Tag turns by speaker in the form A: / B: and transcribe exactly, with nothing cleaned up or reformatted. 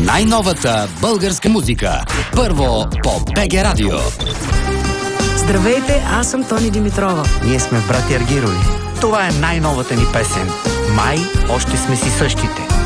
A: Най-новата българска музика. Първо по БГ Радио.
B: Здравейте, аз съм Тони Димитрова.
C: Ние сме брати Аргирови. Това е най-новата ни песен. Май още сме си същите.